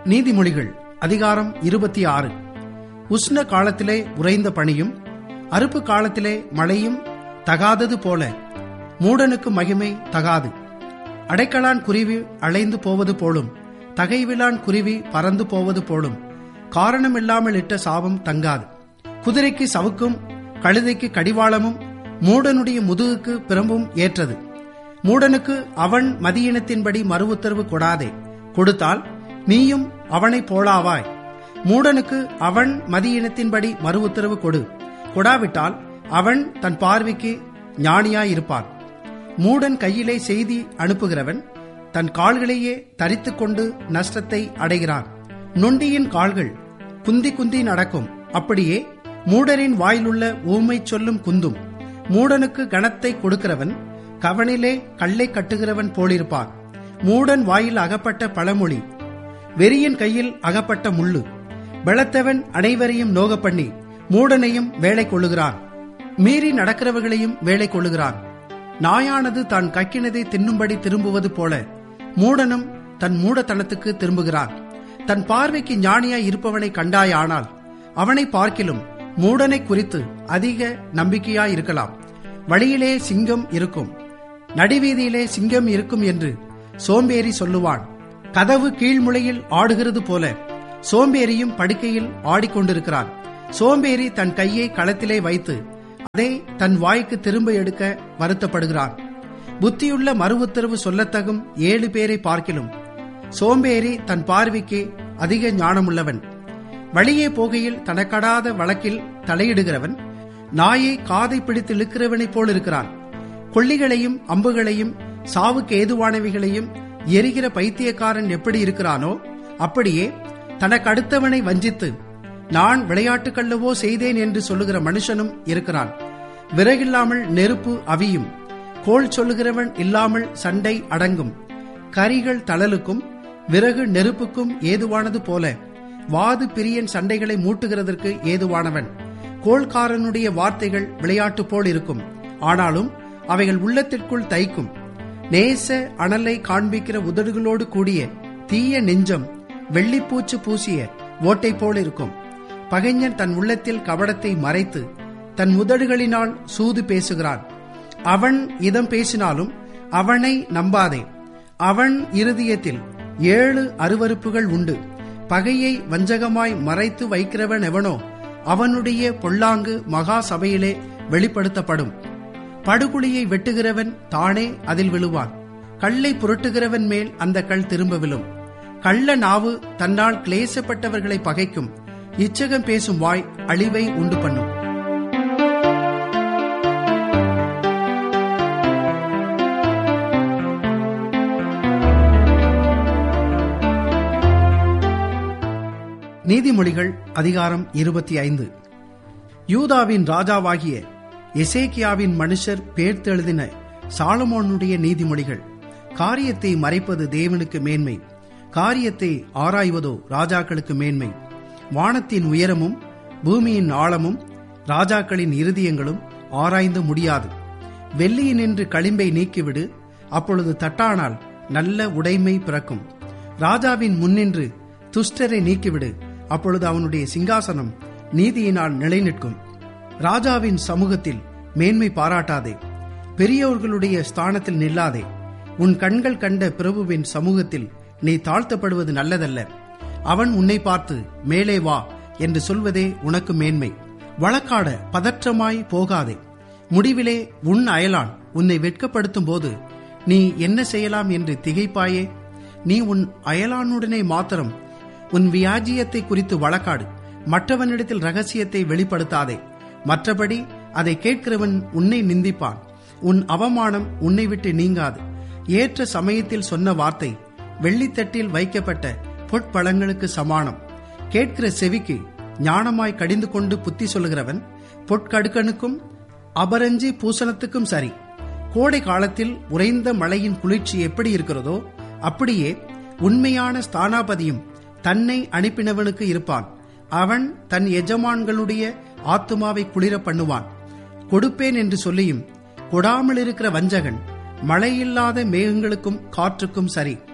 நீதிமொழிகள் அதிகாரம் 26. உஷ்ண காலத்திலே உறைந்த பனியும் அறுப்பு காலத்திலே மழையும் தகாதது போல மூடனுக்கு மகிமை தகாது. அடைக்கலான் குருவி அலைந்து போவது போலும், தகைவிலான் குருவி பறந்து போவது போலும் காரணமில்லாமல் இட்ட சாபம் தங்காது. குதிரைக்கு சவுக்கும் கழுதைக்கு கடிவாளமும் மூடனுடைய முதுகுக்கு பிரம்பும் ஏற்றது. மூடனுக்கு அவன் மதியினத்தின்படி மறு உத்தரவு கொடாதே, கொடுத்தால் நீயும் அவனை போலாவாய். மூடனுக்கு அவன் மதியினத்தின்படி மறு உத்தரவு கொடு, கொடாவிட்டால் அவன் தன் பார்வைக்கு ஞானியாயிருப்பான். மூடன் கையிலே செய்தி அனுப்புகிறவன் தன் கால்களையே தரித்துக் கொண்டு நஷ்டத்தை அடைகிறான். நொண்டியின் கால்கள் குந்தி குந்தி நடக்கும், அப்படியே மூடரின் வாயிலுள்ள ஊமை சொல்லும் குந்தும். மூடனுக்கு கனத்தை கொடுக்கிறவன் கவனிலே கல்லை கட்டுகிறவன் போலிருப்பான். மூடன் வாயில் அகப்பட்ட பழமொழி வெறியின் கையில் அகப்பட்ட முள்ளு. பலத்தவன் அனைவரையும் நோக பண்ணி மூடனையும் வேலை கொள்ளுகிறான், மீறி நடக்கிறவர்களையும் வேலை கொள்ளுகிறான். நாயானது தான் கக்கினதை தின்னும்படி திரும்புவது போல மூடனும் தன் மூடத்தனத்துக்கு திரும்புகிறான். தன் பார்வைக்கு ஞானியாய் இருப்பவனை கண்டாயானால் அவனை பார்க்கிலும் மூடனை குறித்து அதிக நம்பிக்கையாயிருக்கலாம். வழியிலே சிங்கம் இருக்கும், நடுவீதியிலே சிங்கம் இருக்கும் என்று சோம்பேறி சொல்லுவான். கதவு கீழ்முளையில் ஆடுகிறது போல சோம்பேறியும் படுக்கையில் ஆடிக்கொண்டிருக்கிறான். சோம்பேறி தன் கையை களத்திலே வைத்து அதை தன் வாய்க்கு திரும்ப எடுக்க வருத்தப்படுகிறான். புத்தியுள்ள மறு உத்தரவு சொல்லத்தகும் 7 பேரை பார்க்கிலும் சோம்பேறி தன் பார்வைக்கு அதிக ஞானமுள்ளவன். வழியே போகையில் தனக்கடாத வழக்கில் தலையிடுகிறவன் நாயை காதை பிடித்து இழுக்கிறவனைப் போல் இருக்கிறான். கொள்ளிகளையும் அம்புகளையும் சாவுக்கு ஏதுவானவைகளையும் எரிகிற பைத்தியக்காரன் எப்படி இருக்கிறானோ அப்படியே தனக்கு அடுத்தவனை வஞ்சித்து நான் விளையாட்டுக்கல்லவோ செய்தேன் என்று சொல்லுகிற மனுஷனும் இருக்கிறான். விறகில்லாமல் நெருப்பு அவியும், கோள் சொல்லுகிறவன் இல்லாமல் சண்டை அடங்கும். கரிகள் தழலுக்கும் விறகு நெருப்புக்கும் ஏதுவானது போல வாது பிரியன் சண்டைகளை மூட்டுகிறதற்கு ஏதுவானவன். கோள்காரனுடைய வார்த்தைகள் விளையாட்டு போல் இருக்கும், ஆனாலும் அவைகள் உள்ளத்திற்குள் தைக்கும். நேச அனலை காண்பிக்கிற உதடுகளோடு கூடிய தீய நெஞ்சம் வெள்ளிப்பூச்சு பூசிய ஓட்டை போல் இருக்கும். பகைஞன் தன் உள்ளத்தில் கபடத்தை மறைத்து தன் உதடுகளினால் சூது பேசுகிறான். அவன் இதம் பேசினாலும் அவனை நம்பாதே. அவன் இருதயத்தில் 7 அருவருப்புகள் உண்டு. பகையை வஞ்சகமாய் மறைத்து வைக்கிறவன் எவனோ அவனுடைய பொல்லாங்கு மகா சபையிலே வெளிப்படுத்தப்படும். படுகுழியை வெட்டுகிறவன் தானே அதில் விழுவான். கல்லை புரட்டுகிறவன் மேல் அந்த கல் திரும்ப விழும். கள்ள நாவு தன்னால் கிளேசப்பட்டவர்களை பகைக்கும். இச்சகம் பேசும் வாய் அழிவை உண்டு பண்ணும். நீதிமொழிகள் அதிகாரம் 25. யூதாவின் ராஜாவாகிய எசேக்கியாவின் மனுஷர் பேர்த்தெழுதின சாலமோனுடைய நீதிமொழிகள். காரியத்தை மறைப்பது தேவனுக்கு மேன்மை, காரியத்தை ஆராய்வதோ ராஜாக்களுக்கு மேன்மை. வானத்தின் உயரமும் பூமியின் ஆழமும் ராஜாக்களின் இருதயங்களும் ஆராய்ந்து முடியாது. வெள்ளியினின்று களிம்பை நீக்கிவிடு, அப்பொழுது தட்டானால் நல்ல உடைமை பிறக்கும். ராஜாவின் முன்னின்று துஷ்டரை நீக்கிவிடு, அப்பொழுது அவனுடைய சிங்காசனம் நீதியினால் நிலைநிற்கும். ராஜாவின் சமூகத்தில் மேன்மை பாராட்டாதே, பெரியோர்களுடைய ஸ்தானத்தில் நில்லாதே. உன் கண்கள் கண்ட பிரபுவின் சமூகத்தில் நீ தாழ்த்தப்படுவது நல்லதல்ல. அவன் உன்னை பார்த்து மேலே வா என்று சொல்வதே உனக்கு மேன்மை. வழக்காட பதற்றமாய் போகாதே. முடிவிலே உன் அயலான் உன்னை வெட்கப்படுத்தும் போது நீ என்ன செய்யலாம் என்று திகைப்பாயே. நீ உன் அயலானுடனே மாத்திரம் உன் வியாஜியத்தை குறித்து வழக்காடு, மற்றவனிடத்தில் ரகசியத்தை வெளிப்படுத்தாதே. மற்றபடி அதை கேட்கிறவன் உன்னை நிந்திப்பான். உன் அவமானம் உன்னை விட்டு நீங்காது. ஏற்ற சமயத்தில் சொன்ன வார்த்தை வெள்ளித்தட்டில் வைக்கப்பட்ட பொற்பழங்களுக்கு சமானம். கேட்கிற செவிக்கு ஞானமாய் கடிந்து கொண்டு புத்தி சொல்லுகிறவன் பொற்கடுக்கனுக்கும் அபரஞ்சி பூசணத்துக்கும் சரி. கோடை காலத்தில் உறைந்த மழையின் குளிர்ச்சி எப்படி இருக்கிறதோ அப்படியே உண்மையான ஸ்தானாபதியும் தன்னை அனுப்பினவனுக்கு இருப்பான். அவன் தன் எஜமான்களுடைய ஆத்துமாவை குளிர பண்ணுவான். கொடுப்பேன் என்று சொல்லியும் கொடாமல் இருக்கிற வஞ்சகன் மழையில்லாத மேகங்களுக்கும் காற்றுக்கும் சரி.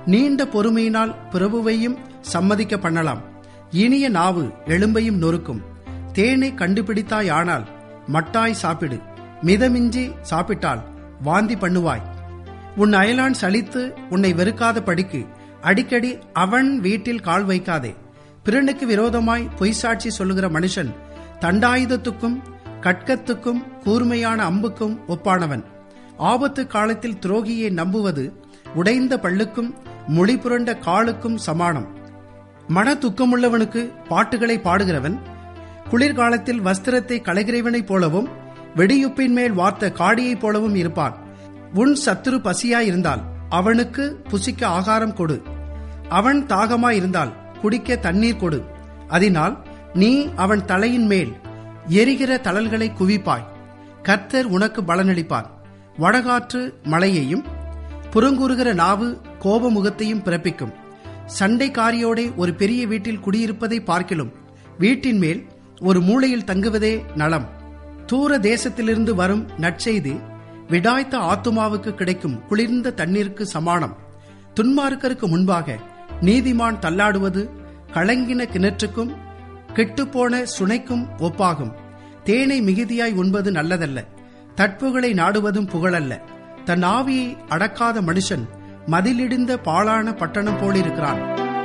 நீண்ட பொறுமையினால் பிரபுவையும் சம்மதிக்க பண்ணலாம். இனிய நாவு எலும்பையும் நொறுக்கும். தேனை கண்டுபிடித்தாயானால் மட்டாய் சாப்பிடு. மிதமிஞ்சி சாப்பிட்டால் வாந்தி பண்ணுவாய். உன் அயலான் சலித்து உன்னை வெறுக்காத படிக்கு அடிக்கடி அவன் வீட்டில் கால் வைக்காதே. பிறனுக்கு விரோதமாய் பொய்சாட்சி சொல்லுகிற மனுஷன் தண்டாயுதத்துக்கும் கட்கத்துக்கும் கூர்மையான அம்புக்கும் ஒப்பானவன். ஆபத்து காலத்தில் துரோகியை நம்புவது உடைந்த பல்லுக்கும் மொழி புரண்ட காலுக்கும் சமானம். மன துக்கமுள்ளவனுக்கு பாட்டுகளை பாடுகிறவன் குளிர்காலத்தில் வஸ்திரத்தை களைகிறவனைப் போலவும் வெடியுப்பின் மேல் வார்த்த காடியைப் போலவும் இருப்பான். உன் சத்துரு பசியாயிருந்தால் அவனுக்கு புசிக்க ஆகாரம் கொடு. அவன் தாகமாயிருந்தால் குடிக்க தண்ணீர் கொடு. அதனால் நீ அவன் தலையின் மேல் எரிகிற தழல்களை குவிப்பாய். கர்த்தர் உனக்கு பலனளிப்பார். வடகாற்று மழையையும் புறங்கூறுகிற நாவு கோபமுகத்தையும் பிறப்பிக்கும். சண்டைக்காரியோட ஒரு பெரிய வீட்டில் குடியிருப்பதை பார்க்கிலும் வீட்டின் மேல் ஒரு மூலையில் தங்குவதே நலம். தூர தேசத்திலிருந்து வரும் நற்செய்தி விடாய்த்த ஆத்துமாவுக்கு கிடைக்கும் குளிர்ந்த தண்ணீருக்கு சமானம். துன்மார்க்கருக்கு முன்பாக நீதிமான் தள்ளாடுவது கலங்கின கிணற்றுக்கும் கெட்டுப்போன சுனைக்கும் ஒப்பாகும். தேனை மிகுதியாய் உண்பது நல்லதல்ல, தட்புகளை நாடுவதும் புகழல்ல. தன் ஆவியை அடக்காத மனுஷன் மதிலிடிந்த பாழான பட்டணம் போலிருக்கிறான்.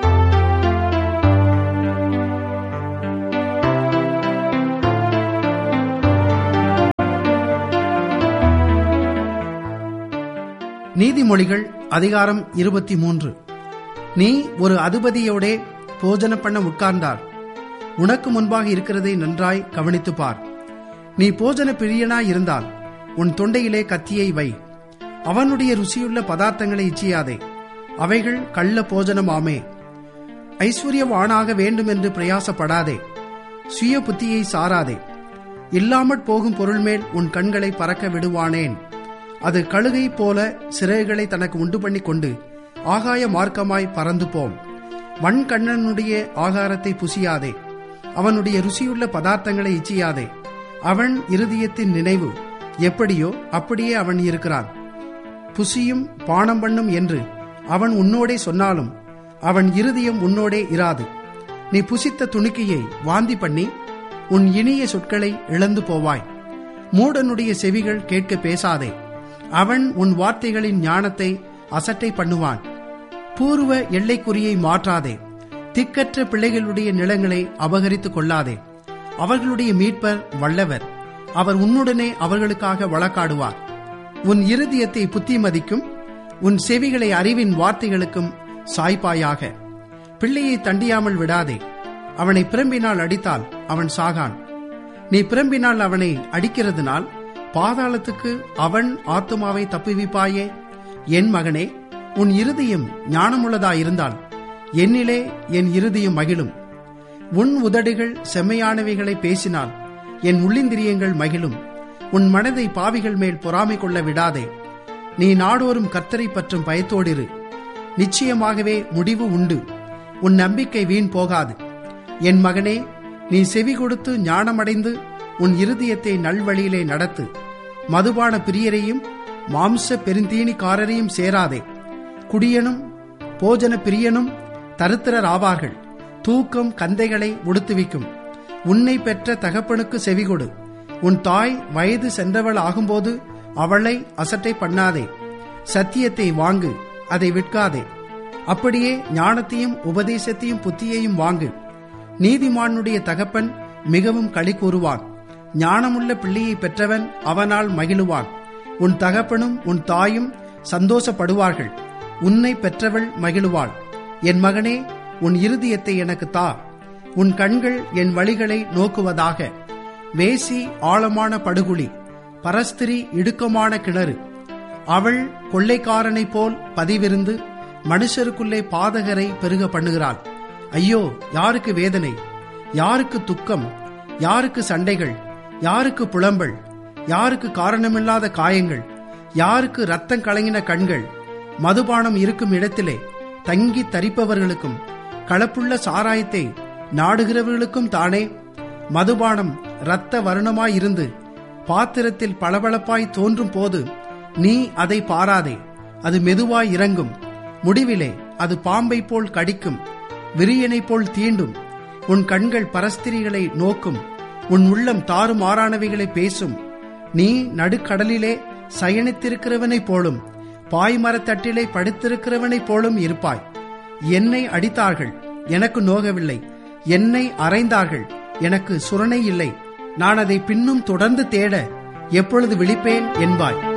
நீதிமொழிகள் அதிகாரம் 23. நீ ஒரு அதிபதியோடே போஜன பண்ண உட்கார்ந்தார். உனக்கு முன்பாக இருக்கிறதை நன்றாய் கவனித்துப்பார். நீ போஜன பிரியனாய் இருந்தால் உன் தொண்டையிலே கத்தியை வை. அவனுடைய ருசியுள்ள பதார்த்தங்களை இச்சியாதே, அவைகள் கள்ள போஜனமாமே. ஐஸ்வர்யவானாக வேண்டுமென்று பிரயாசப்படாதே, சுய புத்தியை சாராதே. இல்லாமற் போகும் பொருள் மேல் உன் கண்களை பறக்க விடுவானேன்? அது கழுகை போல சிறகுகளை தனக்கு உண்டு பண்ணி கொண்டு ஆகாய மார்க்கமாய் பறந்து போம். வன்கண்ணனுடைய ஆகாரத்தை புசியாதே, அவனுடைய ருசியுள்ள பதார்த்தங்களை இச்சியாதே. அவன் இருதயத்தின் நினைவு எப்படியோ அப்படியே அவன் இருக்கிறான். புசியும் பானம் பண்ணும் என்று அவன் உன்னோடே சொன்னாலும் அவன் இருதயம் உன்னோடே இராது. நீ புசித்த துணிக்கையை வாந்தி பண்ணி உன் இனிய சொற்களை இழந்து போவாய். மூடனுடைய செவிகள் கேட்க பேசாதே, அவன் உன் வார்த்தைகளின் ஞானத்தை அசட்டை பண்ணுவான். பூர்வ எல்லைக்குறியை மாற்றாதே, திக்கற்ற பிள்ளைகளுடைய நிலங்களை அபகரித்துக் கொள்ளாதே. அவர்களுடைய மீட்பர் வல்லவர், அவர் உன்னுடனே அவர்களுக்காக வழக்காடுவார். உன் இருதயத்தை புத்திமதிக்கும், உன் செவிகளை அறிவின் வார்த்தைகளுக்கும் சாய்ப்பாயாக. பிள்ளையை தண்டியாமல் விடாதே, அவனை பிரம்பினால் அடித்தால் அவன் சாகான். நீ பிரம்பினால் அவனை அடிக்கிறதுனால் பாதாளத்துக்கு அவன் ஆத்துமாவை தப்புவிப்பாயே. என் மகனே, உன் இருதயம் ஞானமுள்ளதாயிருந்தால் என்னிலே என் இருதயம் மகிழும். உன் உதடுகள் செம்மையானவைகளை பேசினால் என் உள்ளிந்திரியங்கள் மகிழும். உன் மனதை பாவிகள் மேல் பொறாமை கொள்ள விடாதே. நீ நாடோறும் கர்த்தரை பற்றும் பயத்தோடிரு. நிச்சயமாகவே முடிவு உண்டு, உன் நம்பிக்கை வீண் போகாது. என் மகனே, நீ செவி கொடுத்து ஞானமடைந்து உன் இருதயத்தை நல்வழியிலே நடத்து. மதுபான பிரியரையும் மாம்ச பெருந்தீனிக்காரரையும் சேராதே. குடியனும் போஜன பிரியனும் தரித்திரர் ஆவார்கள். தூக்கம் கந்தைகளை உடுத்துவிக்கும். உன்னை பெற்ற தகப்பனுக்கு செவிகொடு. உன் தாய் வயது சென்றவள் ஆகும்போது அவளை அசட்டை பண்ணாதே. சத்தியத்தை வாங்கு, அதை விற்காதே. அப்படியே ஞானத்தையும் உபதேசத்தையும் புத்தியையும் வாங்கு. நீதிமானுடைய தகப்பன் மிகவும் களி கூறுவான். ஞானமுள்ள பிள்ளையை பெற்றவன் அவனால் மகிழுவான். உன் தகப்பனும் உன் தாயும் சந்தோஷப்படுவார்கள். உன்னை பெற்றவள் மகிழுவாள். என் மகனே, உன் இருதயத்தை எனக்கு தா. உன் கண்கள் என் வழிகளை நோக்குவதாக. வேசி ஆழமான படுகுழி, பரஸ்திரி இடுக்கமான கிணறு. அவள் கொள்ளைக்காரனைப் போல் பதிவிருந்து மனுஷருக்குள்ளே பாதகரை பெருக பண்ணுகிறாள். ஐயோ, யாருக்கு வேதனை, யாருக்கு துக்கம், யாருக்கு சண்டைகள், யாருக்கு புலம்பல், யாருக்கு காரணமில்லாத காயங்கள், யாருக்கு இரத்தம் கலங்கின கண்கள். மதுபானம் இருக்கும் இடத்திலே தங்கி தரிப்பவர்களுக்கும் களப்புள்ள சாராயத்தை நாடுகிறவர்களுக்கும் தானே. மதுபானம் இரத்த வருணமாயிருந்து பாத்திரத்தில் பளபளப்பாய் தோன்றும் போது நீ அதை பாராதே. அது மெதுவாய் இறங்கும், முடிவிலே அது பாம்பை போல் கடிக்கும், விரியனைப் போல் தீண்டும். உன் கண்கள் பரஸ்திரிகளை நோக்கும், உன் உள்ளம் தாறுமாறானவைகளை பேசும். நீ நடுக்கடலிலே சயனித்திருக்கிறவனைப் போலும் பாய்மரத்தட்டிலே படுத்திருக்கிறவனைப் போலும் இருப்பாய். என்னை அடித்தார்கள், எனக்கு நோகவில்லை. என்னை அறைந்தார்கள், எனக்கு சுரணை இல்லை. நான் அதை பின்னும் தொடர்ந்து தேட எப்பொழுது விழிப்பேன் என்பாய்.